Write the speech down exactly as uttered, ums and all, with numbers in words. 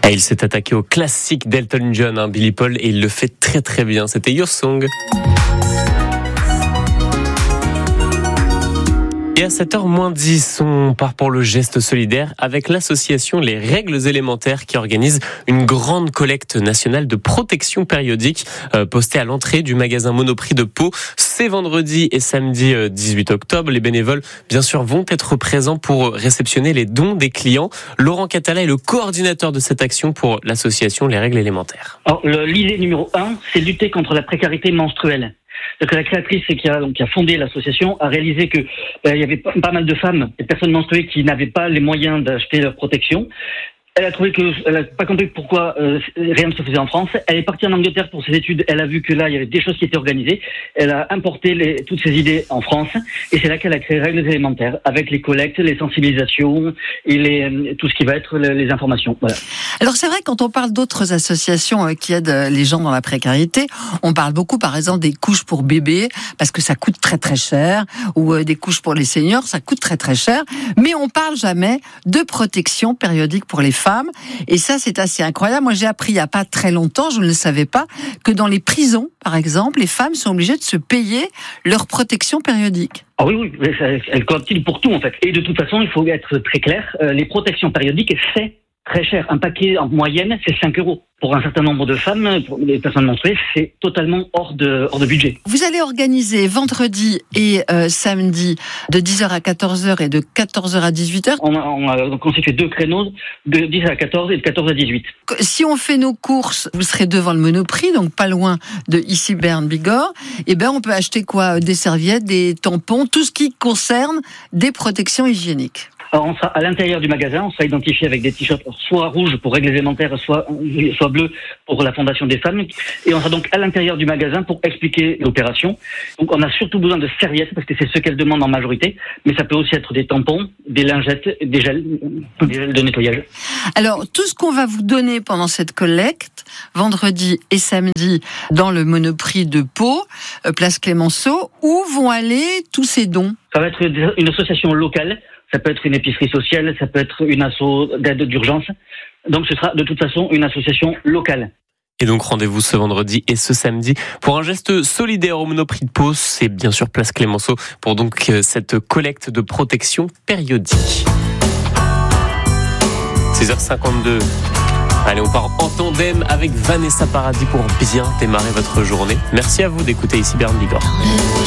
Et il s'est attaqué au classique d'Elton John, hein, Billy Paul, et il le fait très très bien. C'était Your Song. Et à sept heures moins dix, on part pour le geste solidaire avec l'association Les Règles Élémentaires qui organise une grande collecte nationale de protection périodique euh, postée à l'entrée du magasin Monoprix de Pau. C'est vendredi et samedi dix-huit octobre. Les bénévoles, bien sûr, vont être présents pour réceptionner les dons des clients. Laurent Catala est le coordinateur de cette action pour l'association Les Règles Élémentaires. Alors, le, l'idée numéro un, c'est lutter contre la précarité menstruelle. Donc la créatrice qui a, donc, qui a fondé l'association a réalisé que euh, il y avait pas, pas mal de femmes, des personnes menstruées qui n'avaient pas les moyens d'acheter leur protection. Elle a trouvé que, elle a pas compris pourquoi euh, rien ne se faisait en France. Elle est partie en Angleterre pour ses études. Elle a vu que là, il y avait des choses qui étaient organisées. Elle a importé les, toutes ces idées en France. Et c'est là qu'elle a créé Règles Élémentaires, avec les collectes, les sensibilisations et les, tout ce qui va être les, les informations. Voilà. Alors c'est vrai, quand on parle d'autres associations qui aident les gens dans la précarité, on parle beaucoup, par exemple, des couches pour bébés, parce que ça coûte très très cher, ou des couches pour les seniors, ça coûte très très cher. Mais on parle jamais de protection périodique pour les femmes. Femmes. Et ça, c'est assez incroyable. Moi, j'ai appris il n'y a pas très longtemps, je ne le savais pas, que dans les prisons, par exemple, les femmes sont obligées de se payer leur protection périodique. Ah oui, oui, elles cotisent pour tout, en fait. Et de toute façon, il faut être très clair, euh, les protections périodiques, c'est très cher. Un paquet, en moyenne, c'est cinq euros. Pour un certain nombre de femmes, pour les personnes menstruées, c'est totalement hors de, hors de budget. Vous allez organiser vendredi et euh, samedi de dix heures à quatorze heures et de quatorze heures à dix-huit heures. On a, on a constitué deux créneaux de dix à quatorze et de quatorze à dix-huit. Si on fait nos courses, vous serez devant le Monoprix, donc pas loin de ici Berne-Bigorre. Et ben, on peut acheter quoi? Des serviettes, des tampons, tout ce qui concerne des protections hygiéniques. Alors on sera à l'intérieur du magasin, on sera identifié avec des t-shirts soit rouges pour Règles Élémentaires, soit, soit bleus pour la Fondation des femmes. Et on sera donc à l'intérieur du magasin pour expliquer l'opération. Donc on a surtout besoin de serviettes parce que c'est ce qu'elles demandent en majorité. Mais ça peut aussi être des tampons, des lingettes, des gels, des gels de nettoyage. Alors tout ce qu'on va vous donner pendant cette collecte, vendredi et samedi dans le Monoprix de Pau, place Clémenceau, où vont aller tous ces dons? Ça va être une association locale. Ça peut être une épicerie sociale, ça peut être une asso d'aide d'urgence. Donc ce sera de toute façon une association locale. Et donc rendez-vous ce vendredi et ce samedi pour un geste solidaire au Monoprix de Pau. C'est bien sûr place Clémenceau pour donc cette collecte de protection périodique. six heures cinquante-deux. Allez, on part en tandem avec Vanessa Paradis pour bien démarrer votre journée. Merci à vous d'écouter ici Berne-Bigorre.